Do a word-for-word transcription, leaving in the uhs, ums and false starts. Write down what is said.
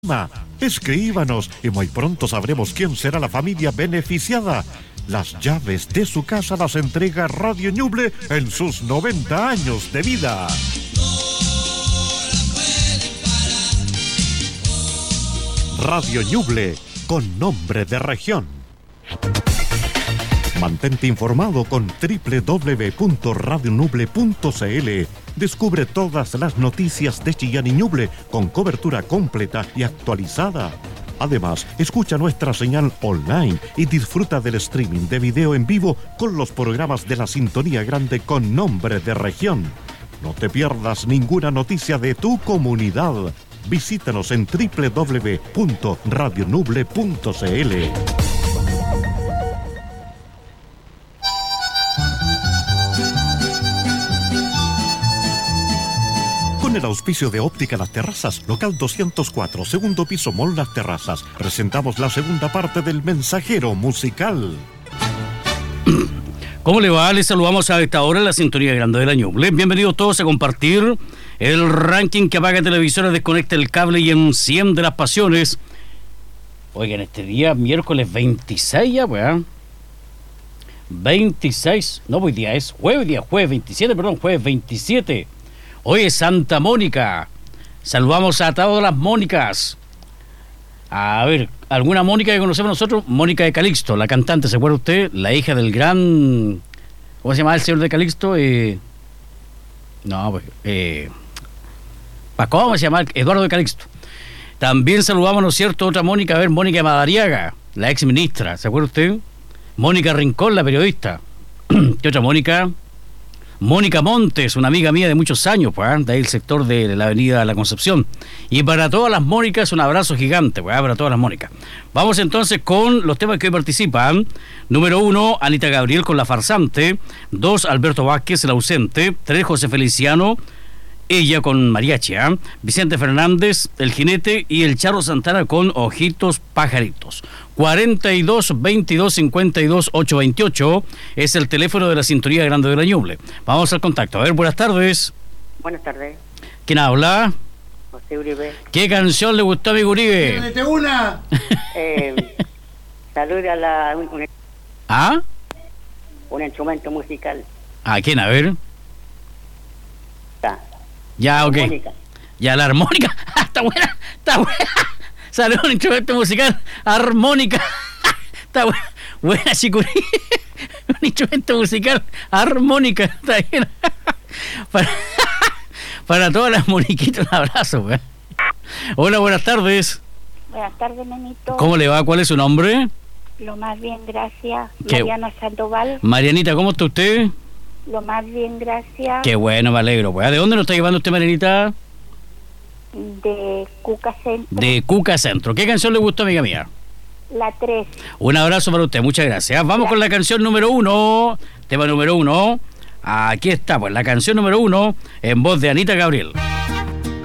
Escríbanos y muy pronto sabremos quién será la familia beneficiada. Las llaves de su casa las entrega Radio Ñuble en sus noventa años de vida. Radio Ñuble, con nombre de región. Mantente informado con doble u doble u doble u punto radio ñuble punto c l. Descubre todas las noticias de Chillán y Ñuble con cobertura completa y actualizada. Además, escucha nuestra señal online y disfruta del streaming de video en vivo con los programas de la Sintonía Grande con nombre de región. No te pierdas ninguna noticia de tu comunidad. Visítanos en doble u doble u doble u punto radio ñuble punto c l. Con el auspicio de Óptica Las Terrazas, local doscientos cuatro, segundo piso, Mall Las Terrazas, presentamos la segunda parte del Mensajero Musical. ¿Cómo le va? Les saludamos a esta hora en la Sintonía Grande de la Ñuble. Bienvenidos todos a compartir el ranking que apaga televisores, desconecta el cable y enciende las pasiones. Oigan, este día, miércoles veintiséis ya, weón. veintiséis, no, hoy día es jueves, día jueves veintisiete, perdón, jueves veintisiete. Hoy es Santa Mónica. Saludamos a todas las Mónicas. A ver, ¿alguna Mónica que conocemos nosotros? Mónica de Calixto, la cantante, ¿se acuerda usted? La hija del gran... ¿Cómo se llama el señor de Calixto? Eh... No, pues... Eh... ¿Cómo se llama? Eduardo de Calixto. También saludamos, ¿no es cierto?, otra Mónica, a ver, Mónica de Madariaga, la ex ministra, ¿se acuerda usted? Mónica Rincón, la periodista. ¿Qué otra Mónica? Mónica Montes, una amiga mía de muchos años, pues, ¿eh? De ahí el sector de la avenida La Concepción. Y para todas las Mónicas, un abrazo gigante, pues, ¿eh? Para todas las Mónicas. Vamos entonces con los temas que hoy participan. Número uno, Anita Gabriel con La Farsante. Dos, Alberto Vázquez, El Ausente. Tres, José Feliciano, ella con Mariachi, ¿eh? Vicente Fernández, El Jinete, y el Charro Santana con Ojitos Pajaritos. cuarenta y dos, veintidós, cincuenta y dos, ochocientos veintiocho es el teléfono de la Sintonía Grande de la Ñuble. Vamos al contacto. A ver, buenas tardes. Buenas tardes. ¿Quién habla? José Uribe. ¿Qué canción le gustó a mi Uribe? ¡Dete una! Eh, saluda a la... Un, un, ¿Ah? un instrumento musical. ¿A quién? A ver. Está. Ya, ok. Armónica. Ya, la armónica. Está buena, está buena. Salió un instrumento musical, armónica. Está buena, buena Chicuri. Un instrumento musical, armónica. Está bien. Para, para todas las moniquitas, un abrazo, güey. Hola, buenas tardes. Buenas tardes, nenito. ¿Cómo le va? ¿Cuál es su nombre? Lo más bien, gracias. ¿Qué? Mariana Sandoval. Marianita, ¿cómo está usted? Lo más bien, gracias. Qué bueno, me alegro. Pues. ¿De dónde nos está llevando usted, Marianita? De Cuca Centro. De Cuca Centro. ¿Qué canción le gustó, amiga mía? La tres. Un abrazo para usted, muchas gracias. Vamos con la canción número uno, tema número uno. Aquí está, pues, la canción número uno, en voz de Anita Gabriel.